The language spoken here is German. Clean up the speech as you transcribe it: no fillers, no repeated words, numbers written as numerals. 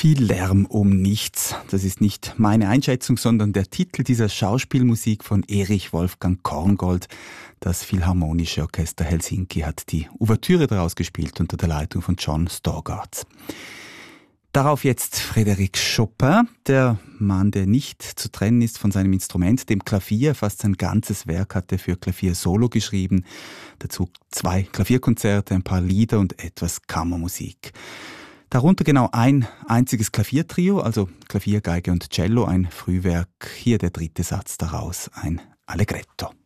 Viel Lärm um nichts. Das ist nicht meine Einschätzung, sondern der Titel dieser Schauspielmusik von Erich Wolfgang Korngold. Das Philharmonische Orchester Helsinki hat die Ouvertüre daraus gespielt unter der Leitung von John Storgard. Darauf jetzt Frédéric Chopin, der Mann, der nicht zu trennen ist von seinem Instrument, dem Klavier. Fast sein ganzes Werk hat er für Klavier solo geschrieben. Dazu 2 Klavierkonzerte, ein paar Lieder und etwas Kammermusik. Darunter genau ein einziges Klaviertrio, also Klavier, Geige und Cello, ein Frühwerk. Hier der 3. Satz daraus, ein Allegretto.